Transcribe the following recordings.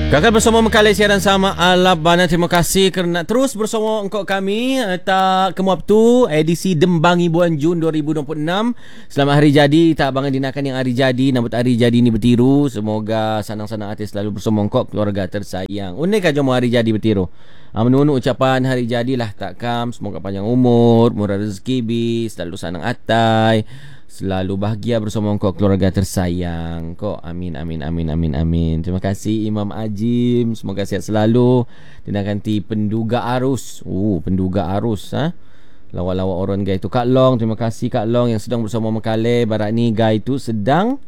Kakak bersama Mekali siaran sama Alabana. Terima kasih kerana terus bersama engkau kami. Tak kemuap tu edisi Dembangi bulan Jun 2026. Selamat hari jadi. Tak bangan dinakan yang hari jadi. Nambut hari jadi ni bertiru. Semoga sanang-sanang hati selalu bersama engkau keluarga tersayang. Unik aja mau hari jadi bertiru. Menunu ucapan hari jadilah tak kam. Semoga panjang umur, murah rezeki bi, selalu sanang atai, selalu bahagia bersama engkau keluarga tersayang. Kau amin amin amin amin amin. Terima kasih Imam Ajim. Semoga sihat selalu. Tindakan ti penduga arus. Penduga arus lawa-lawa orang guys tu. Kak Long, terima kasih Kak Long yang sedang bersama Mekale. Barat ni guys tu sedang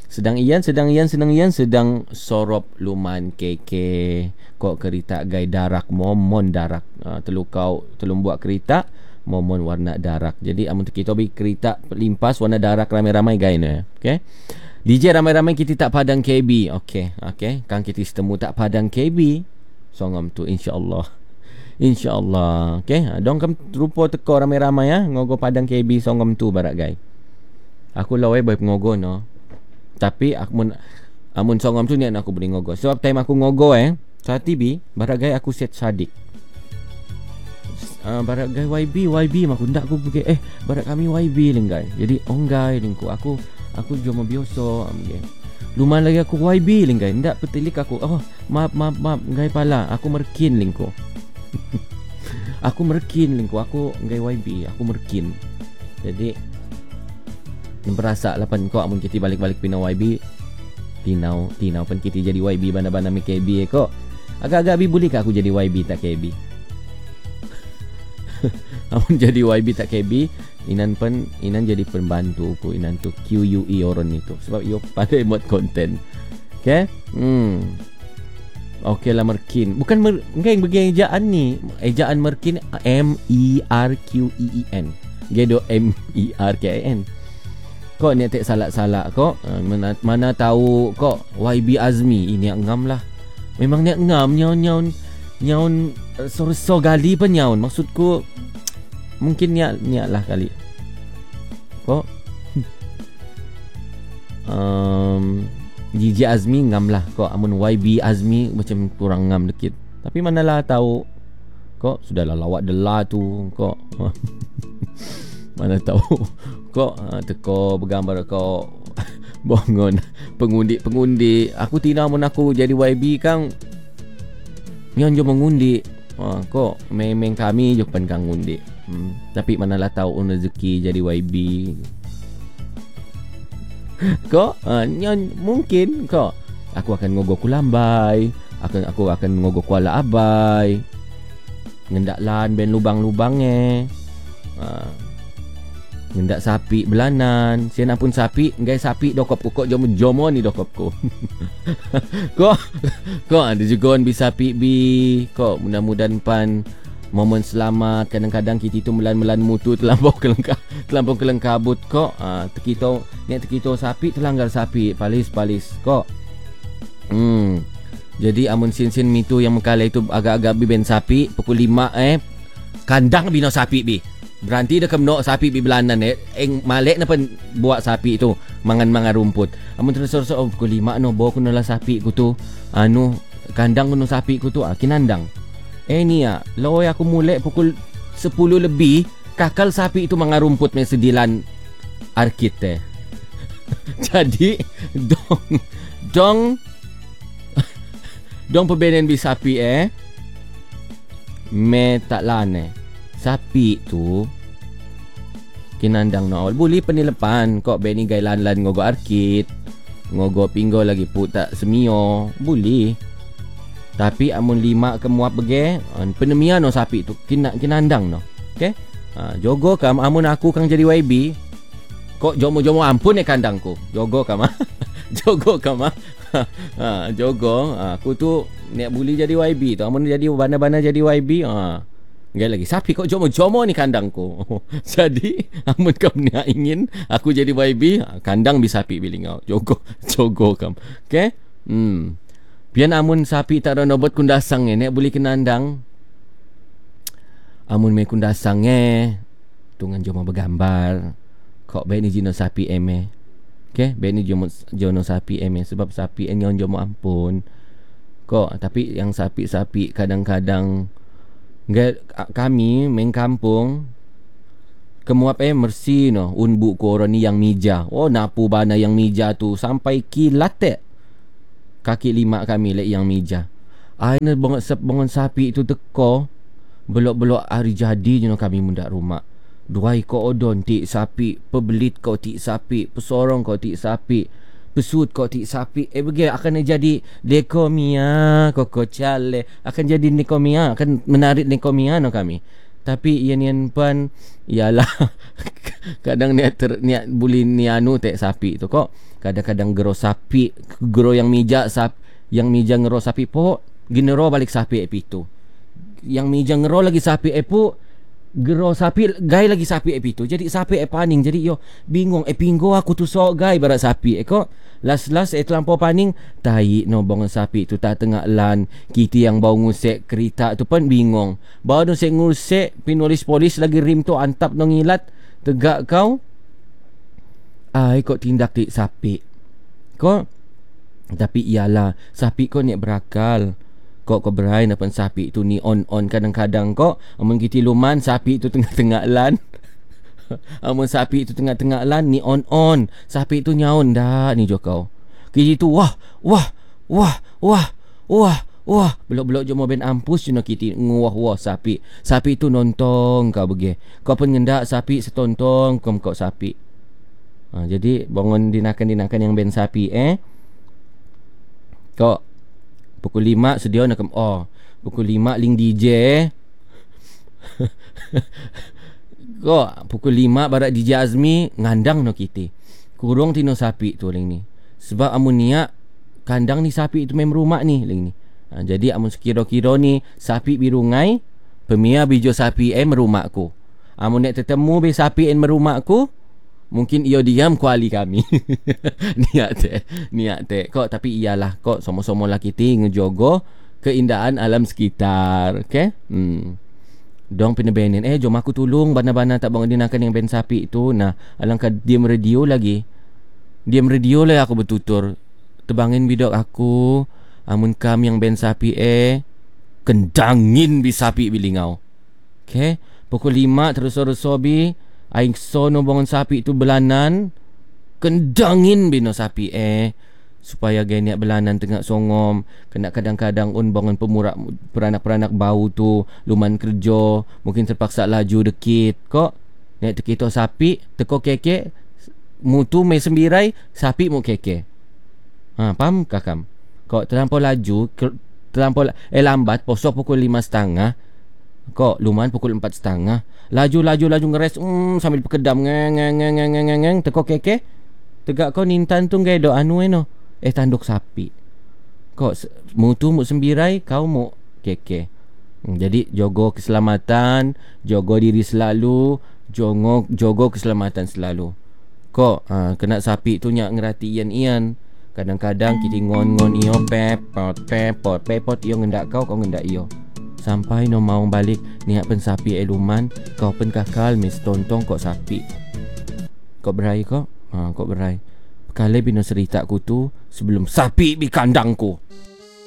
sorop luman keke. Kok kerita gai darak momon darak. Telung buat kerita momon warna darak. Jadi amun kita bagi kereta limpas warna darak ramai-ramai gai ni. Okey. DJ ramai-ramai kita tak padang KB. Okey. Kan kita setemu tak padang KB. Songam tu insya-Allah. Insya-Allah. Okey. Dong kam rupa teko ramai-ramai ngogo padang KB songam tu barak gai. Aku lawai boy ngogo no. Tapi amun songam tu ni aku boleh ngogo. Sebab time aku ngogo saat TV barak gai aku set sadik. Barak gai YB maku ndak aku pergi barak kami YB lenggai. Jadi onggai lengku aku cuma biasa amge. Luman lagi aku YB lenggai. Ndak petilik aku. Maaf ngai pala. Aku merkin lengku. Aku ngai YB, aku merkin. Jadi berasa lapan kau amun kita balik-balik pinau YB. Tinau pen kita jadi YB bana-bana mi KB kok. Agak-agak boleh ke aku jadi YB tak KB? Amun jadi YB tak KB, Inan jadi pembantu aku. Inan tu QUE orang itu. Sebab yo pandai buat konten. Okay? Okey lah merkin. Bukan enggak bagi ejaan ni. Ejaan merkin MERQEEN. Gedo MERKIN. Kok ni tak salah-salah kok. Mana tahu kok YB Azmi ini ngam lah. Memang ni ngam nyaun so gali pun nyaun. Maksudku mungkin niat lah kali. Kok DJ Azmi ngam lah. Kok amun YB Azmi macam kurang ngam dikit. Tapi manalah tahu. Kok sudahlah lawak delah tu kok. Mana tahu kok teko bergambar kok bongon pengundi. Aku tina mun aku jadi YB kang nyon jo mengundi. Kok memang kami jo pen kang ngundi. Tapi manalah tahu rezeki jadi YB. Kok nyon mungkin kok aku akan ngogo kulambai, aku akan ngogo kuala abai. Ngendak lan ben lubang-lubangnya. Ngendak sapi belanan. Sian pun sapi, ngai sapi dokop kok jomo ni dokopku. Kok ada juga bisa sapi bi. Kok mudah-mudahan pan momen selamat. Kadang-kadang kita tu melan mutu terlampau kelengkabut kok. Tekito sapi terlanggar sapi palis kok. Jadi amun sin mitu yang mekala itu agak-agak bi ben sapi pukul 5 kandang bino sapi bi. Berhenti dah kemno sapi bi belanan malek na pen buat sapi tu mangan rumput. Amun terus pukul 5 no bawa kuno lah sapi ku tu kandang kuno sapi ku tu kinandang. Ni loy aku mulai pukul 10 lebih kakal sapi itu mangan rumput me sedilan arkit Jadi dong pebenen bi sapi me tak lane. Sapi tu kinandang no boleh penilepan kok beni gailan-lan ngogo arkit ngogo pinggo lagi putak semio boleh. Tapi amun 5 kemuap bege penemia no sapi tu kinandang no. Okey. Jogo kam amun aku kang jadi YB kok jomo ampun kandangku. Jogo kam jogo aku tu nek boleh jadi YB tu amun jadi bana-bana jadi YB enggak lagi sapi kok jomo ni kandangku. Jadi amun kamu nak ingin aku jadi YB kandang bisa sapi bilingau jogo kam. Okey. Pian amun sapi tak ada nobot kundasang nek boleh kinandang. Amun me kundasang tungan jomo bergambar. Kok beni jino sapi Okey, beni jono sapi sebab sapi nyon jomo ampun. Kok tapi yang sapi-sapi kadang-kadang kami main kampung kemuap mersi no unbu ko orang ni yang mija. Oh napu bana yang mija tu sampai kilat kaki lima kami lek yang mija. Ai na bongon sapi tu teko belok-belok hari jadi je no kami mundak rumah. Dua ekor odon tik sapi, pebelit kau tik sapi, pesorong kau tik sapi, pesut kau tik sapi. Bagi akan jadi lekomia koko chale, akan jadi nekomia, akan menarik nekomia no kami. Tapi ian pun ialah kadang niat buli nianu tek sapi tu kok. Kadang-kadang gero sapi, gero yang mija yang mija ngero sapi po, ginero balik sapi epitu. Yang mija ngero lagi sapi epu, gero sapi gai lagi sapi epitu. Jadi sapi paning. Jadi yo bingung pinggo aku tu sok gai barat sapi kok. Las terlampau paning tai no bangun sapi tu tak tengah lan kita yang bau ngusek kereta tu pun bingung. Bau no sek ngusek pinulis polis lagi rim tu antap no ngilat tegak kau. Ai kok tindak tik sapi. Kok tapi iyalah sapi kau ni berakal. Kok berai napan sapi tu ni on kadang-kadang kok amun kita luman sapi tu tengah-tengah lan. Amun sapi tu tengah-tengah lan ni on sapi tu nyaun dah ni jo kau. Kiji tu wah belok-belok je mau ben ampus cuna kita nguah sapi tu nontong kau bagi. Kau pun ngendak sapi setontong kau sapi. Jadi bangun dinakan yang ben sapi kau pukul 5 sedia nak pukul 5 ling DJ kok pukul 5 barat DJ Azmi ngandang no kita. Kurung tino sapi tu ling ni. Sebab amun niak kandang ni sapi tu mem rumah ni ling ni. Jadi amun sekira-kira ni sapi birungai, pemia bijo sapi merumahku. Amun nek tetemu be sapi merumahku, mungkin iyo diam kuali kami. niat te. Kok tapi iyalah kok sama-sama lah kita ngejogo keindahan alam sekitar. Okay? Dong penebenin jom aku tolong bana-bana tak bangun dinakan yang ben sapi tu. Nah alangkah diam radio lagi aku bertutur tebangin bidok aku amun kam yang ben sapi kendangin bi sapi bilingau. Okay, pukul 5 terus bi aing sono bangun sapi tu belanan kendangin bino sapi supaya geniak belanan tengah songom. Kena kadang-kadang bangun pemurak peranak-peranak bau tu luman kerja mungkin terpaksa laju dekit kok nek tekito sapi teko keke mutu me sembirai sapi mu keke. Paham kakam? Kok terlampau laju lambat posok pukul 5.30 kok luman pukul 4.30 laju ngeres sambil pekedam ngeng teko keke tegak kau nintan tu gay do anu tanduk sapi kok mutu mu sembirai kau mu keke. Jadi jogo keselamatan, jogo diri selalu, jogo keselamatan selalu. Kok kena sapi tu nyak ngerati ian kadang-kadang kita ngon iyo pepot iyo ngendak kau ngendak iyo sampai no mau balik niat pen sapi eluman kau pen kakal mis tontong kok sapi kok berai kok berai kali bino cerita ku tu sebelum sapi di kandangku.